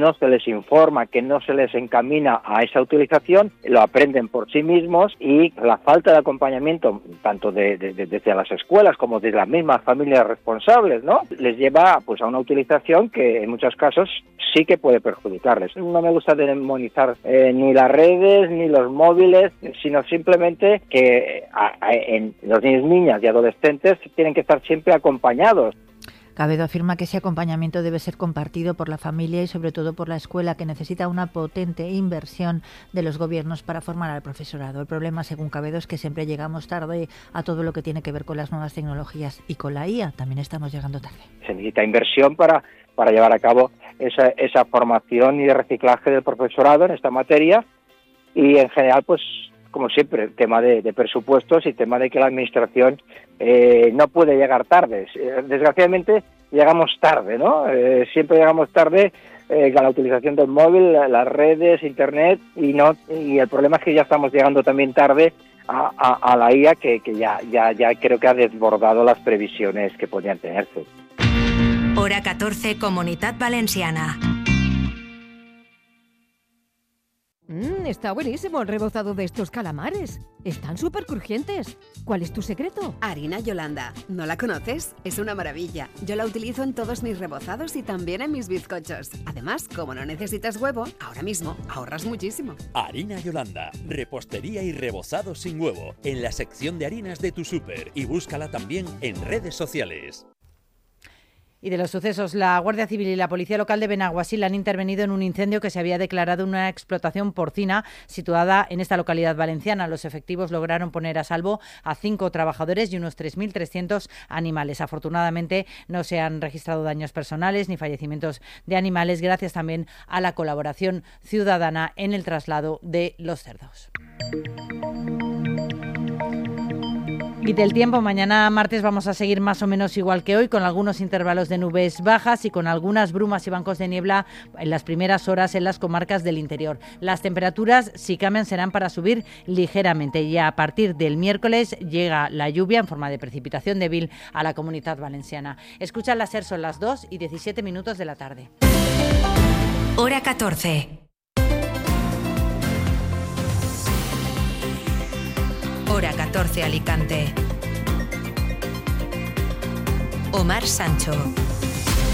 no se les informa, que no se les encamina a esa utilización, lo aprenden por sí mismos, y la falta de acompañamiento tanto desde las escuelas como de las mismas familias responsables, ¿no?, les lleva pues a una utilización que en muchos casos sí que puede perjudicarles. No me gusta demonizar ni las redes ni los móviles, sino simplemente que en los niños, niñas y adolescentes tienen que estar siempre acompañados. Cabedo afirma que ese acompañamiento debe ser compartido por la familia y sobre todo por la escuela, que necesita una potente inversión de los gobiernos para formar al profesorado. El problema, según Cabedo, es que siempre llegamos tarde a todo lo que tiene que ver con las nuevas tecnologías, y con la IA también estamos llegando tarde. Se necesita inversión para llevar a cabo esa formación y de reciclaje del profesorado en esta materia, y en general, pues como siempre, el tema de presupuestos y tema de que la administración no puede llegar tarde. Desgraciadamente llegamos tarde, ¿no? Siempre llegamos tarde con la utilización del móvil, las redes, internet, y el problema es que ya estamos llegando también tarde a la IA, que ya creo que ha desbordado las previsiones que podían tenerse. Hora 14, Comunitat Valenciana. Está buenísimo el rebozado de estos calamares. Están súper crujientes. ¿Cuál es tu secreto? Harina Yolanda. ¿No la conoces? Es una maravilla. Yo la utilizo en todos mis rebozados y también en mis bizcochos. Además, como no necesitas huevo, ahora mismo ahorras muchísimo. Harina Yolanda. Repostería y rebozado sin huevo. En la sección de harinas de tu súper. Y búscala también en redes sociales. Y de los sucesos, la Guardia Civil y la Policía Local de Benaguasil han intervenido en un incendio que se había declarado en una explotación porcina situada en esta localidad valenciana. Los efectivos lograron poner a salvo a 5 trabajadores y unos 3.300 animales. Afortunadamente no se han registrado daños personales ni fallecimientos de animales, gracias también a la colaboración ciudadana en el traslado de los cerdos. Y del tiempo, mañana martes vamos a seguir más o menos igual que hoy, con algunos intervalos de nubes bajas y con algunas brumas y bancos de niebla en las primeras horas en las comarcas del interior. Las temperaturas, si cambian, serán para subir ligeramente, y a partir del miércoles llega la lluvia en forma de precipitación débil a la Comunitat Valenciana. Escuchan la SER, son las 2:17 de la tarde. Hora 14. Hora 14, Alicante. Omar Sancho.